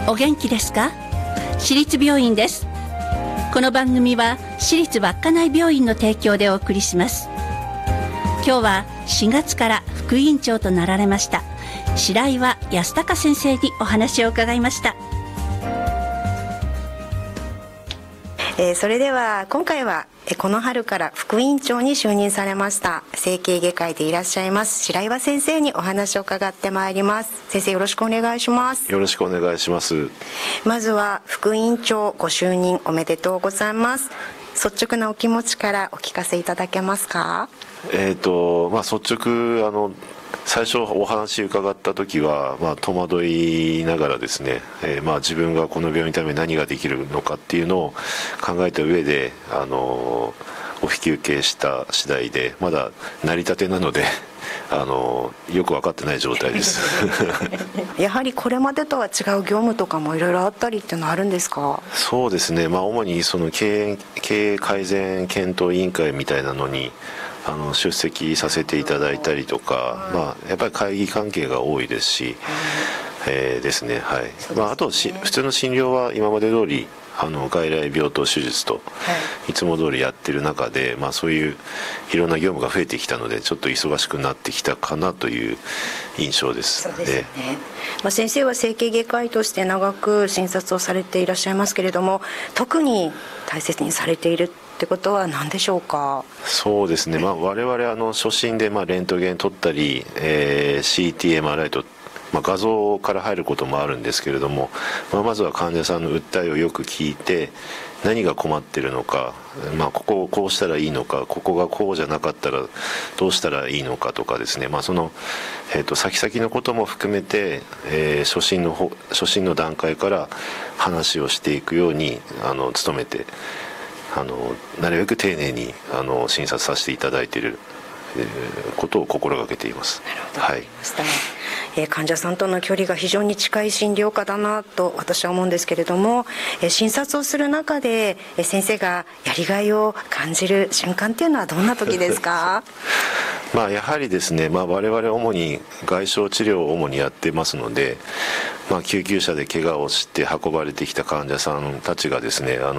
お元気ですか？私立病院です。この番組は私立稚内病院の提供でお送りします。今日は4月から副院長となられました白岩康隆先生にお話を伺いました。 それでは今回はこの春から副院長に就任されました整形外科医でいらっしゃいます白岩先生にお話を伺ってまいります。先生、よろしくお願いします。 よろしくお願いします。 まずは副院長ご就任おめでとうございます。率直なお気持ちからお聞かせいただけますか？ 率直最初お話伺った時は、戸惑いながらですね、自分がこの病院のために何ができるのかっていうのを考えた上でお引き受けした次第で、まだ成り立てなのでよく分かってない状態ですやはりこれまでとは違う業務とかもいろいろあったりっていうのはあるんですか？ そうですね、主にその経営改善検討委員会みたいなのに出席させていただいたりとか、やっぱり会議関係が多いですし、ですね、はい。あと普通の診療は今まで通り外来病棟手術といつも通りやってる中で、そういういろんな業務が増えてきたのでちょっと忙しくなってきたかなという印象です。 そうですね。先生は整形外科医として長く診察をされていらっしゃいますけれども、特に大切にされているってことは何でしょうか？ そうですね、我々初診でレントゲン取ったり、CT、MRI と画像から入ることもあるんですけれども、まずは患者さんの訴えをよく聞いて何が困ってるのか、ここをこうしたらいいのか、ここがこうじゃなかったらどうしたらいいのかとかですね、その、先々のことも含めて、初診の段階から話をしていくように努めてなるべく丁寧に診察させていただいていることを心がけています。 なるほど、はい。患者さんとの距離が非常に近い診療科だなと私は思うんですけれども、診察をする中で先生がやりがいを感じる瞬間っていうのはどんな時ですか？ やはりですね、我々主に外傷治療を主にやってますので、救急車で怪我をして運ばれてきた患者さんたちがですね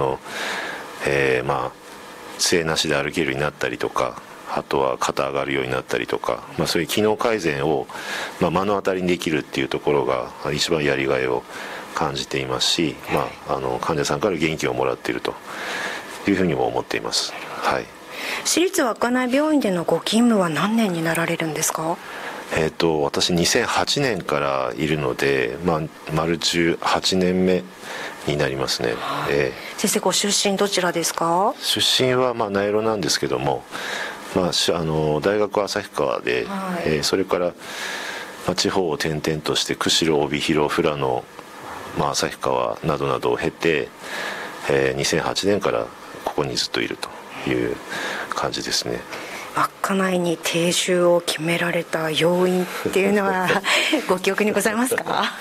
杖なしで歩けるようになったりとか、あとは肩上がるようになったりとか、そういう機能改善を、目の当たりにできるっていうところが一番やりがいを感じていますし、患者さんから元気をもらっているというふうにも思っています。はい。 私立稚内病院でのご勤務は何年になられるんですか？ 私2008年からいるので、丸18年目になりますね。 先生、ご出身どちらですか？ 出身は名寄なんですけども、大学は旭川で、それから、地方を転々として釧路、帯広、富良野、旭川などなどを経て、2008年からここにずっといるという感じですね。 稚内に定住を決められた要因っていうのはご記憶にございますか？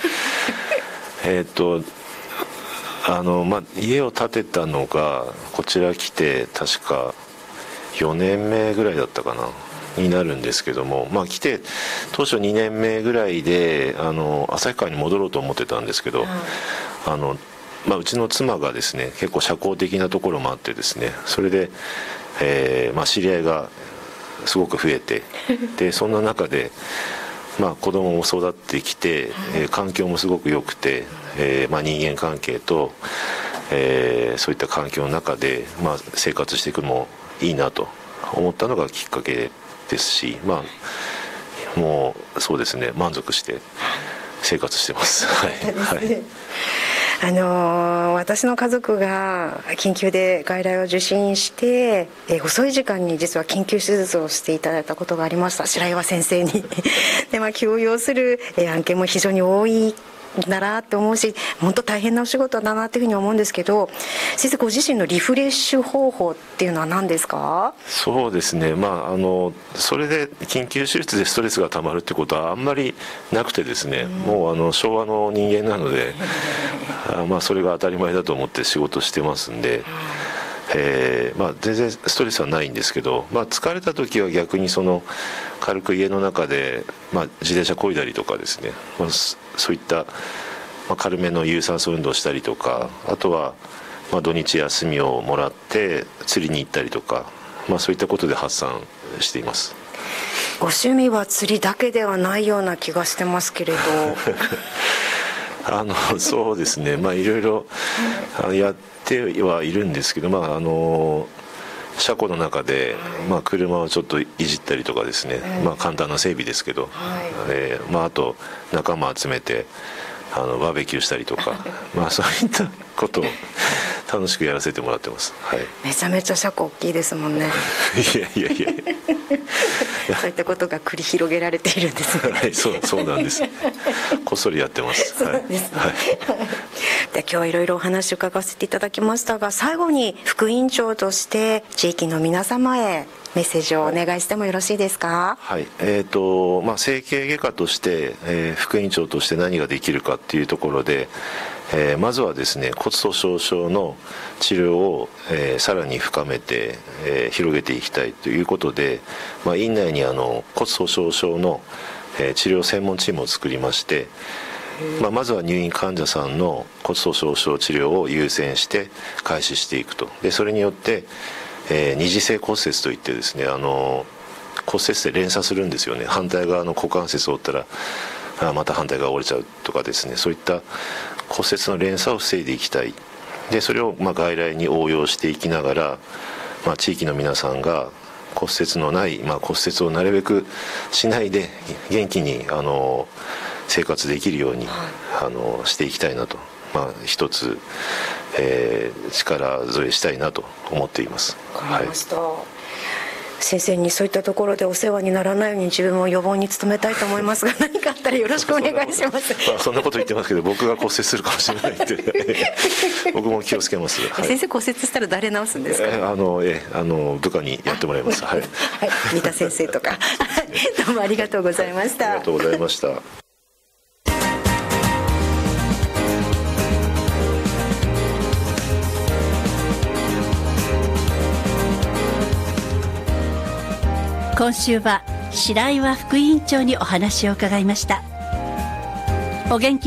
家を建てたのがこちら来て確か4年目ぐらいだったかなになるんですけども、来て当初2年目ぐらいで旭川に戻ろうと思ってたんですけど、うちの妻がですね結構社交的なところもあってですね、それで、知り合いがすごく増えて、でそんな中で子供も育ってきて、環境もすごく良くて、人間関係と、そういった環境の中で、生活していくのもいいなと思ったのがきっかけですし、もうそうですね、満足して生活してます。 私の家族が緊急で外来を受診して、遅い時間に実は緊急手術をしていただいたことがありました、白岩先生にで、休養する案件も非常に多いだなって思うし、本当大変なお仕事だなっていうふうに思うんですけど、先生ご自身のリフレッシュ方法っていうのは何ですか？ そうですね、それで緊急手術でストレスがたまるってことはあんまりなくてですね、もう昭和の人間なのでそれが当たり前だと思って仕事してますんで、全然ストレスはないんですけど、疲れた時は逆に軽く家の中で、自転車漕いだりとかですね、そういった軽めの有酸素運動したりとか、あとは土日休みをもらって釣りに行ったりとか、そういったことで発散しています。 ご趣味は釣りだけではないような気がしてますけれどそうですね、いろいろやってはいるんですけど、車庫の中で、車をちょっといじったりとかですね、簡単な整備ですけど、あと仲間集めてバーベキューしたりとか、そういったことを楽しくやらせてもらってます。はい、 めちゃめちゃ車庫大きいですもんね。 いやそういったことが繰り広げられているんですね。 はい、そうなんです。こっそりやってます。 そうですね。はい。で、今日はいろいろお話を伺わせていただきましたが、最後に副院長として地域の皆様へメッセージをお願いしてもよろしいですか。 はい。整形外科として、副院長として何ができるかっていうところで、まずはですね、骨粗しょう症の治療を、さらに深めて、広げていきたいということで、院内に骨粗しょう症の、治療専門チームを作りまして、まずは入院患者さんの骨粗しょう症治療を優先して開始していくと。でそれによって、二次性骨折といってですね、骨折で連鎖するんですよね。反対側の股関節を折ったらまた反対側折れちゃうとかですね、そういった骨折の連鎖を防いでいきたい。でそれを外来に応用していきながら、地域の皆さんが骨折のない、骨折をなるべくしないで元気に生活できるようにしていきたいなと、一つ、力添えしたいなと思っています。 わかりました。先生にそういったところでお世話にならないように自分を予防に努めたいと思いますが、何かあったらよろしくお願いします。 そんなこと言ってますけど、僕が骨折するかもしれないって僕も気をつけます。 はい、先生骨折したら誰治すんですか。 部下にやってもらいます。はい、 三田先生とかどうもありがとうございました。 ありがとうございました。 今週は白岩副院長にお話を伺いました。お元気